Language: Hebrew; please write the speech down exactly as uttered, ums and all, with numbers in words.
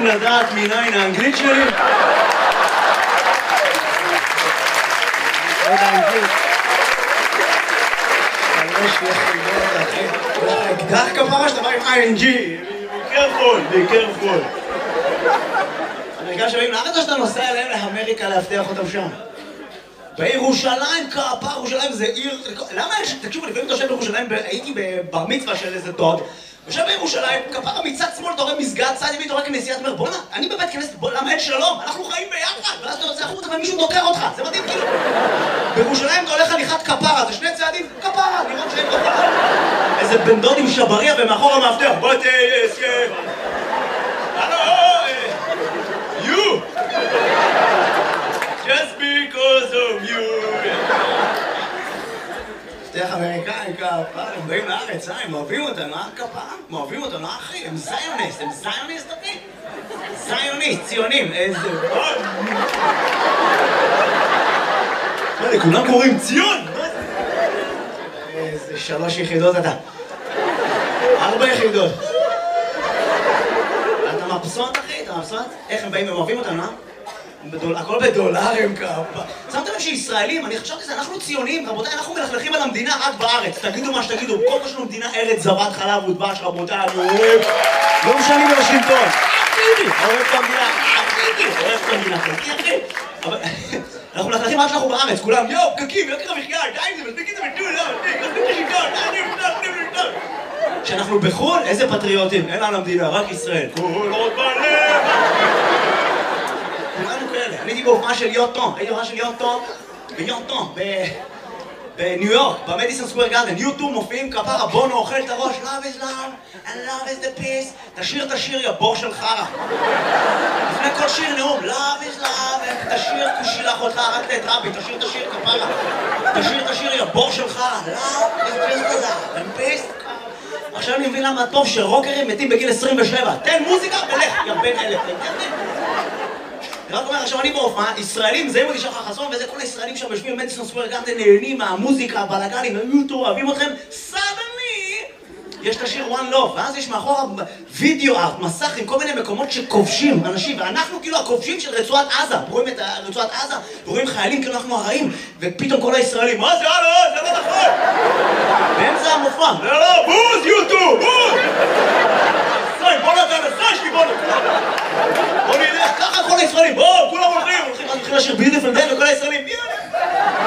רוצים לדעת מניין האנגלית שלי? לא יודע אנגלית. אני יש לי אקדח כפרה שאתה בא עם איי אן ג'י. be careful, be careful. אמריקאים שבאים לארץ או שאתה נוסע אליהם לאמריקה להבטיח אותם שם? בירושלים, כפר, ירושלים זה עיר... למה יש... תקשיבו, לפעמים אתה יושב בירושלים, הייתי בבר מצווה של איזה דוד, יושב בירושלים, כפר מצד שמאל, אתה רואה מסגד, צד ימין, אתה רואה כנסיית, אומר, בוא'נה, אני בבית כנסת, בוא, למה אין שלום? אנחנו חיים ביחד, ואז אתה יוצא החוצה ומישהו דוקר אותך, זה מדהים כאילו. בירושלים אתה הולך הליכת כפרה, זה שני צעדים, כפרה, לראות שאין כפרה. איזה בן דוד עם שבריה ומאחור המאבטח, בוא תהיה הסכם. הלו, you! Just because of you! שתיך אמריקאים כפרה, הם באים לארץ, אה? הם אוהבים אותנו, אה? כפרה? הם אוהבים אותנו, אחי? הם זיוניסט, הם זיוניסט, אחי? זיוניסט, ציונים, איזה... מה זה, כולם קוראים ציון? איזה שלוש יחידות אתה. ארבע יחידות. אתה מבסוט, אחי? אתה מבסוט? איך הם באים, הם אוהבים אותנו, אה? הכל בדולרים כפה. שמתם לב שישראלים, אני חשבתי שזה, אנחנו ציונים, רבותיי, אנחנו מלכלכים על המדינה רק בארץ. תגידו מה שתגידו, כל מה שלנו מדינה ארץ זבת חלב ודבש, רבותיי, אני אוהב. לא משנים בשלטון. אחיתי, אוהב את המדינה, אחיתי, אוהב את המדינה, אחיתי. אבל אנחנו מלכלכים רק שאנחנו בארץ, כולם, יואו, פקקים, יוקר המחיה, די, זה מספיק את זה בטול, לא, מספיק, מספיק את השלטון, די, די, די, די. כשאנחנו בחו"ל, איזה פטריוטים, אין על המדינה, רק ישראל. כל עוד בלב. כולנו כאלה. אני הייתי בהופעה של יוטו, הייתי בהופעה של יוטו ביוטו, בניו יורק, במדיסון סקוואר גארדן. יוטו מופיעים כפרה, בונו אוכל את הראש, love is love and love is the peace. תשיר, תשיר, יא בור של חרה. לפני כל שיר נאום, love is love, תשיר, תשילח אותך, רק את רבי, תשיר, תשיר, כפרה. תשיר, תשיר, יא בור של חרה, love is just love and peace. עכשיו אני מבין למה טוב שרוקרים מתים בגיל עשרים ושבע. תן מוזיקה ולך, יא בן אלף. רק אומר, עכשיו אני בהופעה, ישראלים, זה מודי שחר חסון, וזה כל הישראלים שם יושבים במדיסון סקוואר גארדן, נהנים מהמוזיקה, הבלגנים, היוטו, אוהבים אתכם, סדני! יש את השיר One Love, ואז יש מאחורה וידאו ארט, מסך עם כל מיני מקומות שכובשים אנשים, ואנחנו כאילו הכובשים של רצועת עזה, רואים את רצועת עזה, ורואים חיילים כאילו אנחנו הרעים, ופתאום כל הישראלים, מה זה, הלו, זה לא נכון! באמצע המופע, לא, לא, בוז, יוטו, בוז! בוא נתן, סשקי, בוא נתן! בוא נלך, ככה כל הישראלים, בואו, כולם הולכים, הולכים, הולכים לשיר ביוטיפול דיי וכל הישראלים, יאללה!